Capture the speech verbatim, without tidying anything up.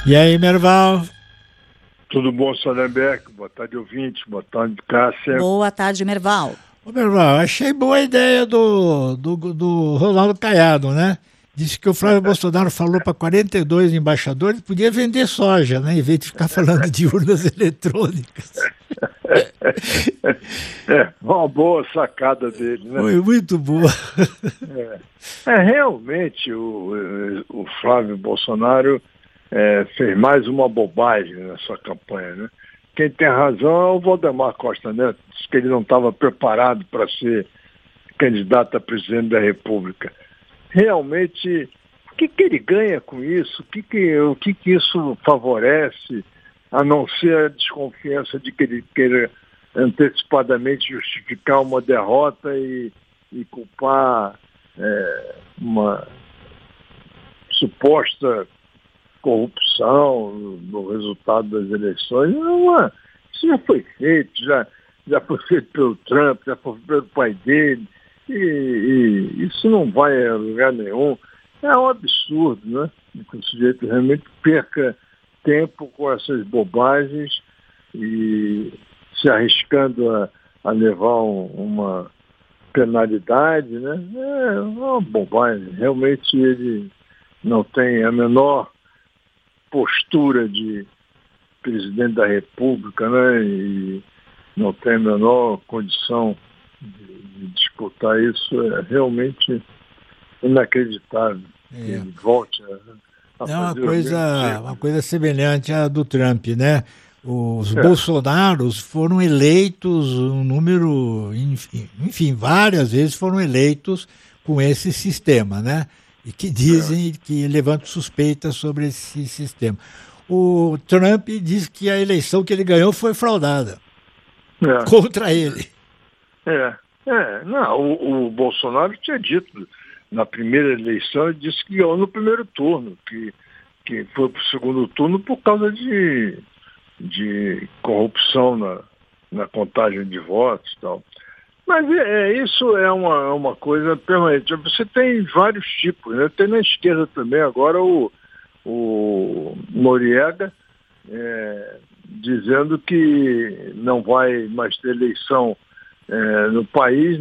E aí, Merval? Tudo bom, Salemberg? Boa tarde, ouvinte. Boa tarde, Cássia. Boa tarde, Merval. Ô, Merval, achei boa a ideia do, do, do Ronaldo Caiado, né? Disse que o Flávio Bolsonaro falou para quarenta e dois embaixadores que podia vender soja, né? Em vez de ficar falando de urnas eletrônicas. É, uma boa sacada dele, né? Foi muito boa. É, é realmente o, o Flávio Bolsonaro é, fez mais uma bobagem na sua campanha, né? Quem tem razão é o Valdemar Costa Neto, disse que ele não estava preparado para ser candidato a presidente da República. Realmente, o que, que ele ganha com isso? O que, que, o que, que isso favorece, a não ser a desconfiança de que ele queira antecipadamente justificar uma derrota e, e culpar é, uma suposta corrupção no resultado das eleições? Não, isso já foi feito, já, já foi feito pelo Trump, já foi feito pelo pai dele. E, e isso não vai a lugar nenhum. É um absurdo, né? Que o sujeito realmente perca tempo com essas bobagens e se arriscando a, a levar um, uma penalidade, né? É uma bobagem. Realmente ele não tem a menor postura de presidente da República, né? E não tem a menor condição de, de disputar isso. É realmente inacreditável É. que ele volte a, a É uma fazer coisa, uma coisa semelhante à do Trump, né? Os É. Bolsonaros foram eleitos um número, enfim, enfim, várias vezes foram eleitos com esse sistema, né? E que dizem É. que levantam suspeitas sobre esse sistema. O Trump diz que a eleição que ele ganhou foi fraudada É. contra ele. É, é, não, o, o Bolsonaro tinha dito na primeira eleição, ele disse que ganhou no primeiro turno, que, que foi para o segundo turno por causa de, de corrupção na, na contagem de votos e tal. Mas é, é, isso é uma, uma coisa permanente. Você tem vários tipos, né? Tem na esquerda também agora o, o Noriega é, dizendo que não vai mais ter eleição é, no país,